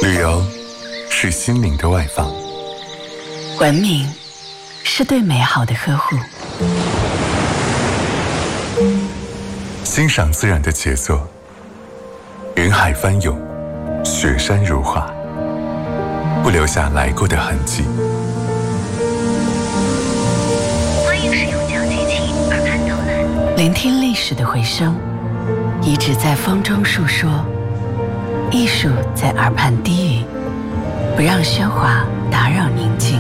旅游是心灵的外放， 文明是对美好的呵护， 欣赏自然的杰作，云海翻涌，雪山如画，不留下来过的痕迹。 欢迎使用脚机器耳畔导览， 聆听历史的回声，遗址在风中述说，艺术在耳畔低语，不让喧哗打扰宁静，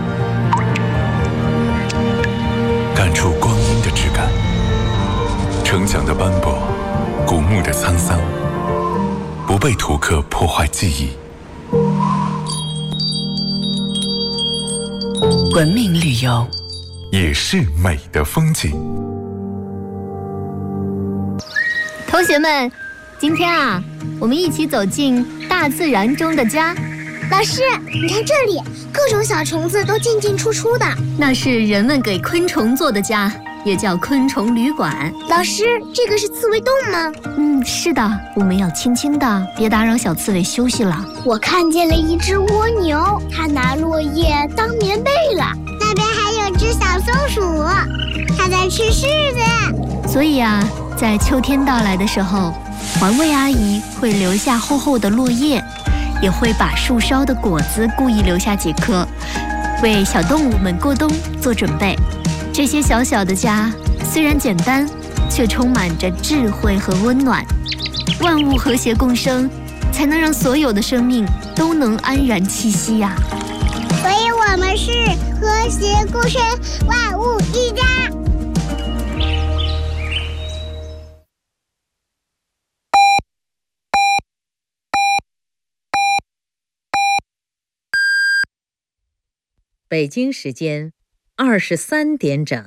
感触光阴的质感，城墙的斑驳，古墓的沧桑，不被图刻破坏记忆。 文明旅游也是美的风景。 同学们，今天我们一起走进大自然中的家。 老师，你看这里，各种小虫子都进进出出的， 那是人们给昆虫做的家，也叫昆虫旅馆。 老师，这个是刺猬洞吗？ 是的，我们要轻轻的，别打扰小刺猬休息了。 我看见了一只蜗牛，它拿落叶当棉被了。那边还有只小松鼠，它在吃柿子。 所以在秋天到来的时候，环卫阿姨会留下厚厚的落叶，也会把树梢的果子故意留下几颗，为小动物们过冬做准备。这些小小的家虽然简单，却充满着智慧和温暖。万物和谐共生，才能让所有的生命都能安然栖息呀。 所以我们是和谐共生，万物一家。 北京时间23点整。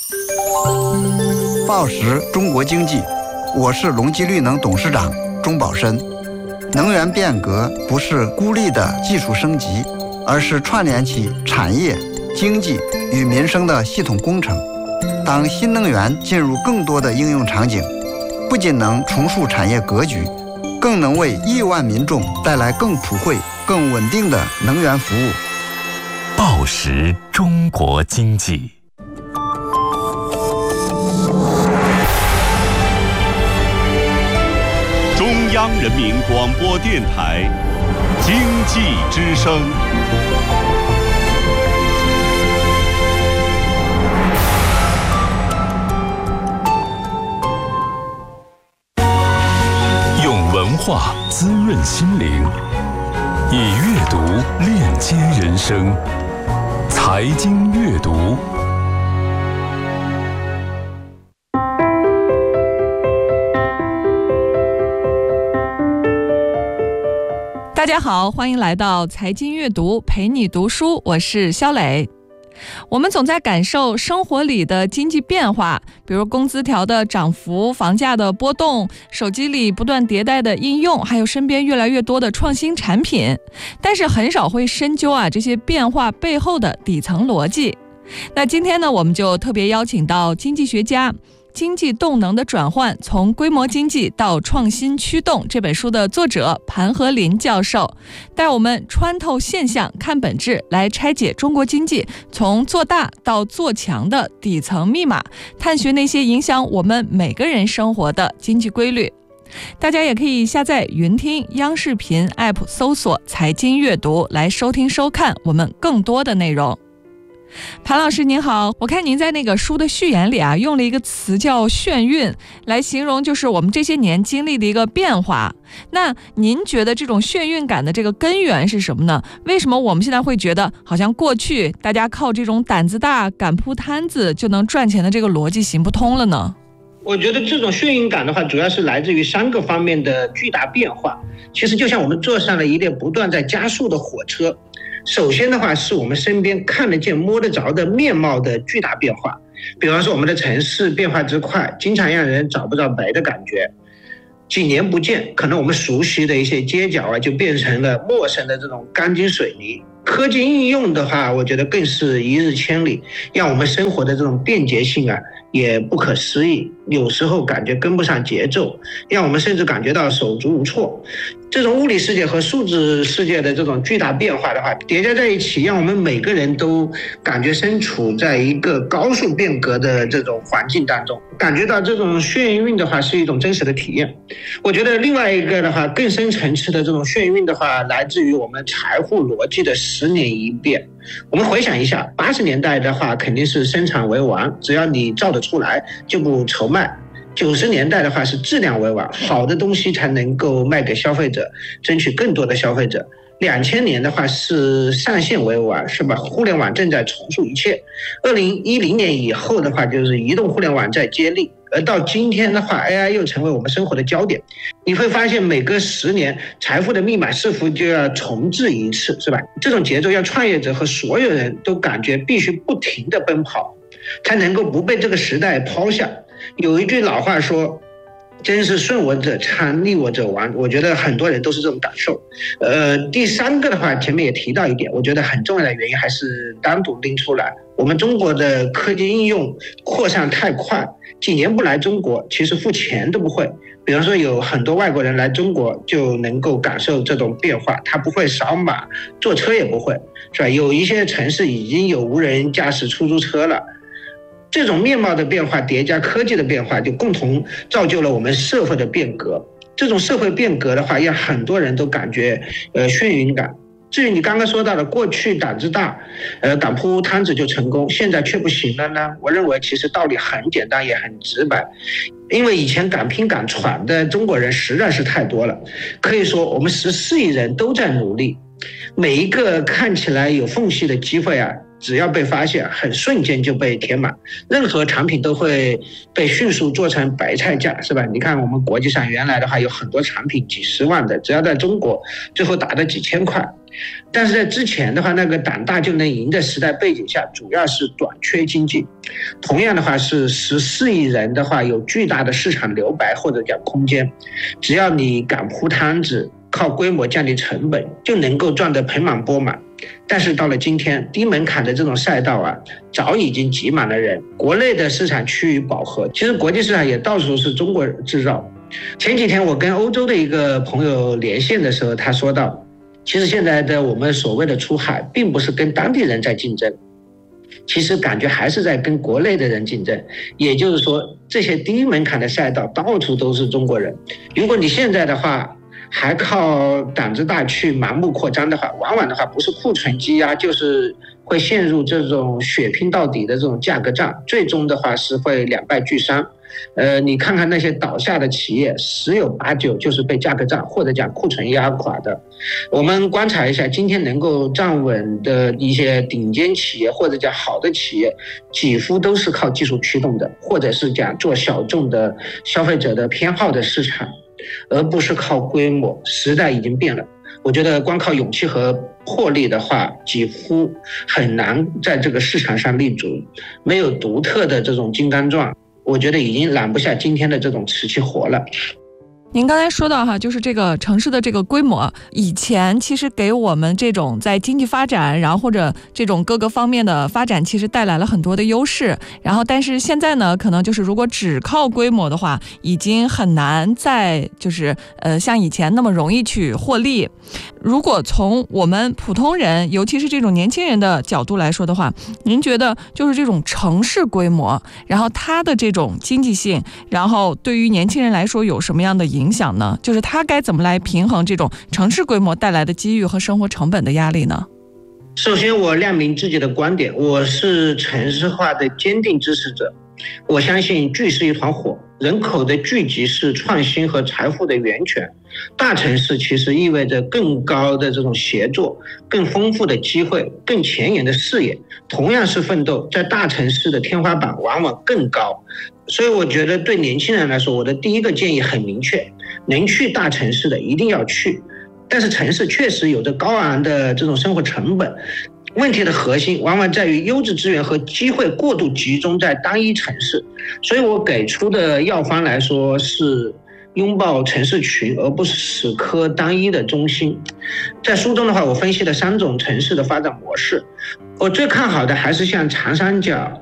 报时中国经济，我是隆基绿能董事长钟宝申。能源变革不是孤立的技术升级，而是串联起产业、经济与民生的系统工程。当新能源进入更多的应用场景，不仅能重塑产业格局，更能为亿万民众带来更普惠、更稳定的能源服务。 报时中国经济。 中央人民广播电台经济之声。 用文化滋润心灵，以阅读链接人生。财经阅读， 大家好，欢迎来到财经阅读，陪你读书，我是肖磊。我们总在感受生活里的经济变化，比如工资条的涨幅、房价的波动、手机里不断迭代的应用，还有身边越来越多的创新产品，但是很少会深究这些变化背后的底层逻辑。那今天呢，我们就特别邀请到经济学家《经济动能的转换：从规模经济到创新驱动》这本书的作者盘和林教授，带我们穿透现象看本质，来拆解中国经济从做大到做强的底层密码，探寻那些影响我们每个人生活的经济规律。大家也可以下载云听央视频 App， 搜索财经阅读来收听收看我们更多的内容。盘老师您好，我看您在那个书的序言里用了一个词叫眩晕，来形容就是我们这些年经历的一个变化。那您觉得这种眩晕感的这个根源是什么呢？为什么我们现在会觉得好像过去大家靠这种胆子大、敢铺摊子就能赚钱的这个逻辑行不通了呢？ 我觉得这种眩晕感的话，主要是来自于3个方面的巨大变化。其实就像我们坐上了一列不断在加速的火车。首先的话，是我们身边看得见摸得着的面貌的巨大变化，比方说我们的城市变化之快，经常让人找不着北的感觉。几年不见，可能我们熟悉的一些街角就变成了陌生的这种钢筋水泥。科技应用的话，我觉得更是一日千里，让我们生活的这种便捷性也不可思议。 有时候感觉跟不上节奏，让我们甚至感觉到手足无措。这种物理世界和数字世界的这种巨大变化的话，叠加在一起，让我们每个人都感觉身处在一个高速变革的这种环境当中，感觉到这种眩晕的话是一种真实的体验。我觉得另外一个的话，更深层次的这种眩晕的话，来自于我们财富逻辑的10年一变。我们回想一下，80年代的话肯定是生产为王，只要你造得出来就不愁卖。90年代的话是质量为王，好的东西才能够卖给消费者，争取更多的消费者。2000年的话是上线为王，是吧？互联网正在重塑一切。2010年以后的话，就是移动互联网在接力。而到今天的话 ，AI 又成为我们生活的焦点。你会发现，每隔10年，财富的密码似乎就要重置一次，是吧？这种节奏让创业者和所有人都感觉必须不停地奔跑，才能够不被这个时代抛下。有一句老话说，真是顺我者昌，逆我者亡。我觉得很多人都是这种感受。第3个的话，前面也提到一点，我觉得很重要的原因还是单独拎出来。我们中国的科技应用扩散太快，几年不来中国，其实付钱都不会。比方说，有很多外国人来中国就能够感受这种变化，他不会扫码，坐车也不会，是吧？有一些城市已经有无人驾驶出租车了。这种面貌的变化叠加科技的变化，就共同造就了我们社会的变革。这种社会变革的话，让很多人都感觉眩晕感。至于你刚刚说到的过去胆子大，敢铺摊子就成功，现在却不行了呢？我认为其实道理很简单也很直白，因为以前敢拼敢闯的中国人实在是太多了。可以说我们14亿人都在努力，每一个看起来有缝隙的机会啊，只要被发现，很瞬间就被填满，任何产品都会被迅速做成白菜价，是吧？你看我们国际上原来的话有很多产品几10万的，只要在中国最后打的几千块。但是在之前的话，那个胆大就能赢的时代背景下，主要是短缺经济。同样的话是14亿人的话，有巨大的市场留白或者讲空间，只要你敢铺摊子，靠规模降低成本，就能够赚得盆满钵满。但是到了今天，低门槛的这种赛道啊，早已经挤满了人。国内的市场趋于饱和，其实国际市场也到处是中国制造。前几天我跟欧洲的一个朋友连线的时候，他说到，其实现在的我们所谓的出海，并不是跟当地人在竞争，其实感觉还是在跟国内的人竞争。也就是说，这些低门槛的赛道到处都是中国人。如果你现在的话还靠胆子大去盲目扩张的话，往往的话不是库存积压，就是会陷入这种血拼到底的这种价格战，最终的话是会两败俱伤。你看看那些倒下的企业，10有8、9就是被价格战或者讲库存压垮的。我们观察一下，今天能够站稳的一些顶尖企业或者讲好的企业，几乎都是靠技术驱动的，或者是讲做小众的消费者的偏好的市场，而不是靠规模。时代已经变了，我觉得光靠勇气和魄力的话，几乎很难在这个市场上立足。没有独特的这种金刚钻，我觉得已经揽不下今天的这种瓷器活了。 您刚才说到哈，就是这个城市的这个规模，以前其实给我们这种在经济发展，然后或者这种各个方面的发展，其实带来了很多的优势。然后，但是现在呢，可能就是如果只靠规模的话，已经很难再就是像以前那么容易去获利。如果从我们普通人，尤其是这种年轻人的角度来说的话，您觉得就是这种城市规模，然后它的这种经济性，然后对于年轻人来说有什么样的影响呢？就是他该怎么来平衡这种城市规模带来的机遇和生活成本的压力呢？ 首先我亮明自己的观点，我是城市化的坚定支持者。我相信聚是一团火，人口的聚集是创新和财富的源泉。大城市其实意味着更高的这种协作，更丰富的机会，更前沿的视野。同样是奋斗，在大城市的天花板往往更高。所以我觉得对年轻人来说，我的第一个建议很明确，能去大城市的一定要去。但是城市确实有着高昂的这种生活成本，问题的核心往往在于优质资源和机会过度集中在单一城市。所以我给出的药方来说是拥抱城市群，而不是死磕单一的中心。在书中的话，我分析了3种城市的发展模式。我最看好的还是像长三角、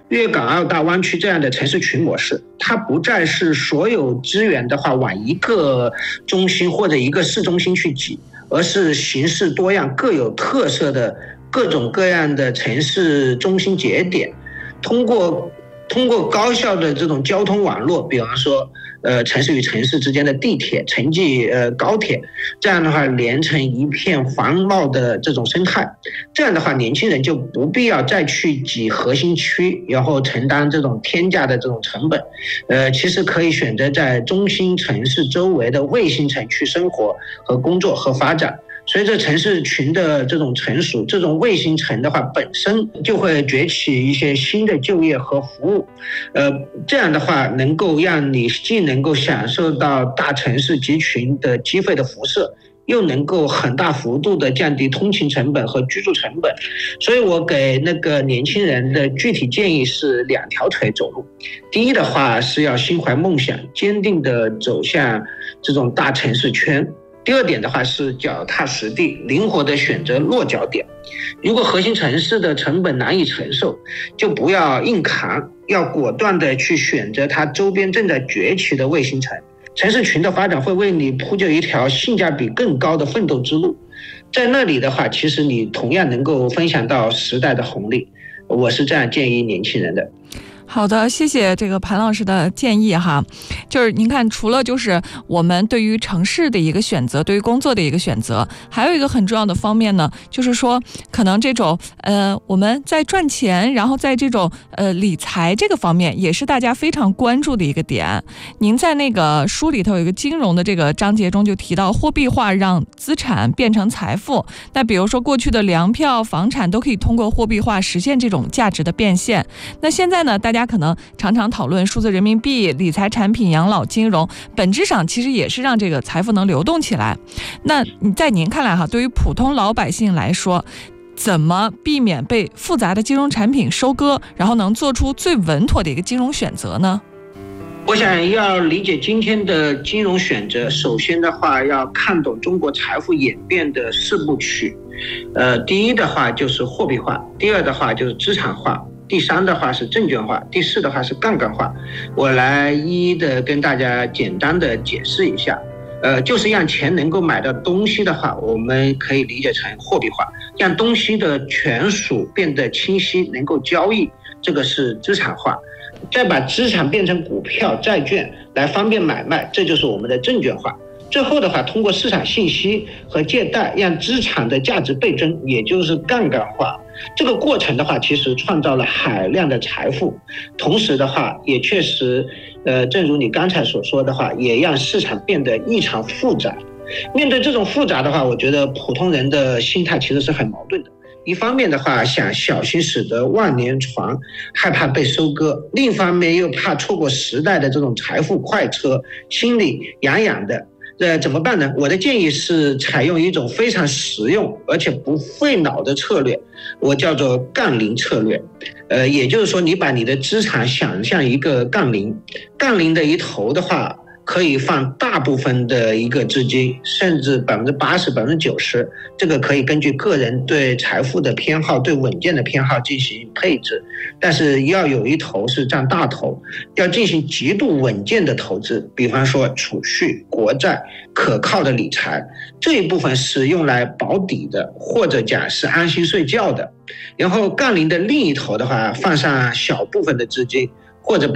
粤港澳大湾区这样的城市群模式，它不再是所有资源的话往一个中心或者一个市中心去挤，而是形式多样、各有特色的各种各样的城市中心节点，通过高效的这种交通网络，比方说城市与城市之间的地铁、城际高铁，这样的话连成一片繁茂的这种生态。这样的话，年轻人就不必要再去挤核心区，然后承担这种天价的这种成本。其实可以选择在中心城市周围的卫星城去生活和工作和发展。随着城市群的这种成熟，这种卫星城的话本身就会崛起一些新的就业和服务，这样的话能够让你既能够享受到大城市集群的机会的辐射，又能够很大幅度的降低通勤成本和居住成本。所以我给那个年轻人的具体建议是2条腿走路。第一的话是要心怀梦想，坚定的走向这种大城市圈。第二点的话是脚踏实地，灵活的选择落脚点。如果核心城市的成本难以承受，就不要硬扛，要果断的去选择它周边正在崛起的卫星城。城市群的发展会为你铺就一条性价比更高的奋斗之路，在那里的话，其实你同样能够分享到时代的红利。我是这样建议年轻人的。 好的，谢谢这个盘老师的建议哈。就是您看，除了就是我们对于城市的一个选择，对于工作的一个选择，还有一个很重要的方面呢，就是说可能这种我们在赚钱，然后在这种理财这个方面，也是大家非常关注的一个点。您在那个书里头有一个金融的这个章节中就提到，货币化让资产变成财富。那比如说过去的粮票、房产都可以通过货币化实现这种价值的变现。那现在呢，大家可能常常讨论数字人民币、理财产品、养老金融，本质上其实也是让这个财富能流动起来。那在您看来哈，对于普通老百姓来说，怎么避免被复杂的金融产品收割，然后能做出最稳妥的一个金融选择呢？ 我想要理解今天的金融选择，首先的话要看懂中国财富演变的4部曲。第一的话就是货币化，第二的话就是资产化，第3的话是证券化，第4的话是杠杆化。我来一一的跟大家简单的解释一下。就是让钱能够买到东西的话，我们可以理解成货币化，让东西的权属变得清晰，能够交易，这个是资产化。再把资产变成股票、债券来方便买卖，这就是我们的证券化。最后的话，通过市场信息和借贷，让资产的价值倍增，也就是杠杆化。这个过程的话，其实创造了海量的财富，同时的话，也确实，正如你刚才所说的话，也让市场变得异常复杂。面对这种复杂的话，我觉得普通人的心态其实是很矛盾的。一方面的话，想小心驶得万年船，害怕被收割；另一方面又怕错过时代的这种财富快车，心里痒痒的。怎么办呢？我的建议是采用一种非常实用而且不费脑的策略，我叫做杠铃策略。也就是说，你把你的资产想象一个杠铃，杠铃的一头的话，可以放大部分的一个资金，甚至80%、90%，这个可以根据个人对财富的偏好、对稳健的偏好进行配置。但是要有一头是占大头，要进行极度稳健的投资，比方说储蓄、国债、可靠的理财，这一部分是用来保底的，或者讲是安心睡觉的。然后杠铃的另一头的话，放上小部分的资金，或者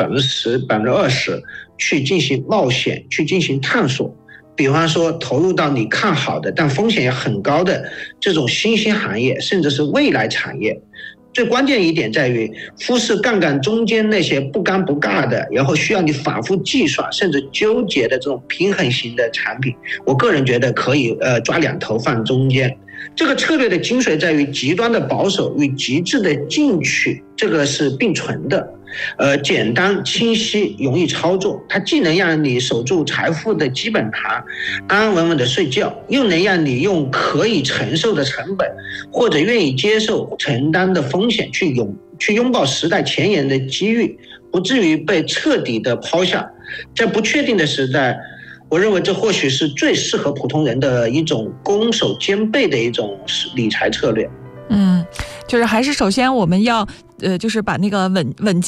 10%、20%去进行冒险，去进行探索。比方说投入到你看好的但风险也很高的这种新兴行业，甚至是未来产业。最关键一点在于忽视杠杆中间那些不尴不尬的，然后需要你反复计算甚至纠结的这种平衡型的产品。我个人觉得可以抓2头放中间。这个策略的精髓在于极端的保守与极致的进取，这个是并存的。简单清晰容易操作，它既能让你守住财富的基本盘，安安稳稳的睡觉，又能让你用可以承受的成本或者愿意接受承担的风险去拥抱时代前沿的机遇，不至于被彻底的抛下。在不确定的时代，我认为这或许是最适合普通人的一种攻守兼备的一种理财策略。 就是还是首先我们要就是把那个稳健